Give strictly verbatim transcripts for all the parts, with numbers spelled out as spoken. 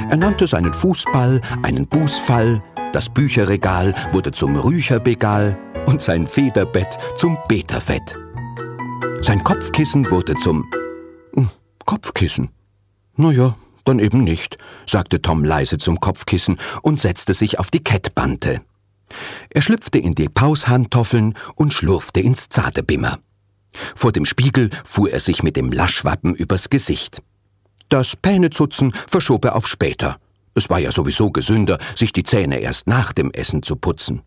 Er nannte seinen Fußball einen Bußfall, das Bücherregal wurde zum Rücherbegal und sein Federbett zum Beterfett. Sein Kopfkissen wurde zum hm, Kopfkissen. Na ja, dann eben nicht, sagte Tom leise zum Kopfkissen und setzte sich auf die Kettbante. Er schlüpfte in die Paushantoffeln und schlurfte ins Zadebimmer. Vor dem Spiegel fuhr er sich mit dem Laschwappen übers Gesicht. Das Pähnezutzen verschob er auf später. Es war ja sowieso gesünder, sich die Zähne erst nach dem Essen zu putzen.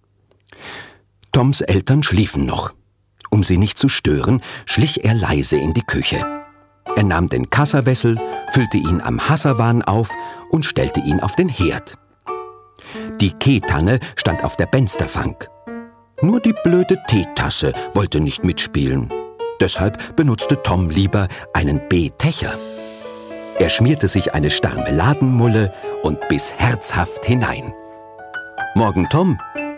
Toms Eltern schliefen noch. Um sie nicht zu stören, schlich er leise in die Küche. Er nahm den Kassawessel, füllte ihn am Hasserwan auf und stellte ihn auf den Herd. Die Ketanne stand auf der Bensterfank. Nur die blöde Teetasse wollte nicht mitspielen. Deshalb benutzte Tom lieber einen B-Techer. Er schmierte sich eine Starmeladenmulle und biss herzhaft hinein. »Morgen, Tom!«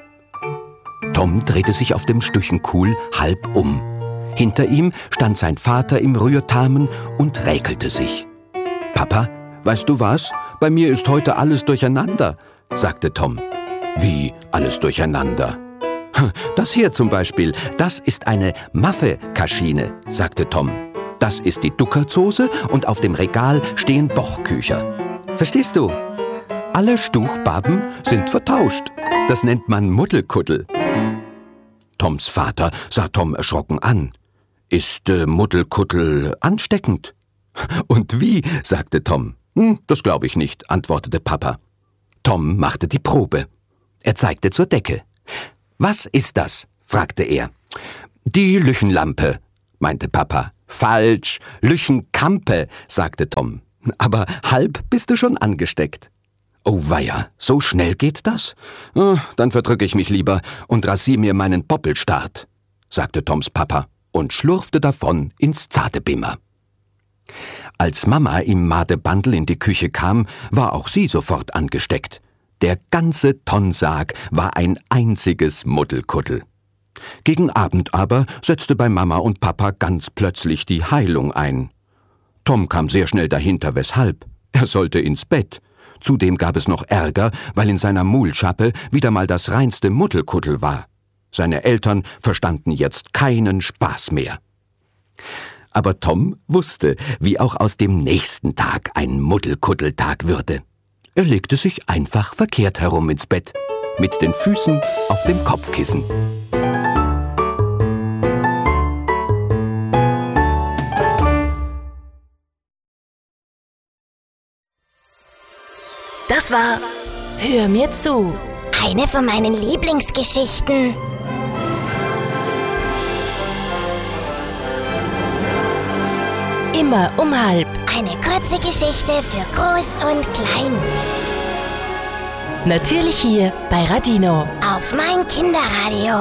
Tom drehte sich auf dem Stüchenkuhl halb um. Hinter ihm stand sein Vater im Rührtamen und räkelte sich. »Papa, weißt du was? Bei mir ist heute alles durcheinander«, sagte Tom. »Wie alles durcheinander?« »Das hier zum Beispiel, das ist eine Maffe-Kaschine«, sagte Tom. »Das ist die Duckertsoße und auf dem Regal stehen Bochkücher. Verstehst du? Alle Stuchbaben sind vertauscht. Das nennt man Muddelkuddel.« Toms Vater sah Tom erschrocken an. »Ist äh, Muddelkuddel ansteckend?« »Und wie?«, sagte Tom. Hm, »Das glaube ich nicht«, antwortete Papa. Tom machte die Probe. Er zeigte zur Decke. »Was ist das?«, fragte er. »Die Lüchenlampe«, meinte Papa. »Falsch, Lüchenkampe«, sagte Tom. »Aber halb bist du schon angesteckt.« »Oh weia, so schnell geht das? Oh, dann verdrücke ich mich lieber und rasier mir meinen Poppelstart«, sagte Toms Papa und schlurfte davon ins Zadebimmer. Als Mama im Madebandel in die Küche kam, war auch sie sofort angesteckt. Der ganze Tonsarg war ein einziges Muddelkuddel. Gegen Abend aber setzte bei Mama und Papa ganz plötzlich die Heilung ein. Tom kam sehr schnell dahinter, weshalb. Er sollte ins Bett. Zudem gab es noch Ärger, weil in seiner Muhlschappe wieder mal das reinste Muddelkuddel war. Seine Eltern verstanden jetzt keinen Spaß mehr. Aber Tom wusste, wie auch aus dem nächsten Tag ein Muddelkuddeltag würde. Er legte sich einfach verkehrt herum ins Bett, mit den Füßen auf dem Kopfkissen. Das war Hör mir zu. Eine von meinen Lieblingsgeschichten. Immer um halb. Eine kurze Geschichte für Groß und Klein. Natürlich hier bei Radino. Auf mein Kinderradio.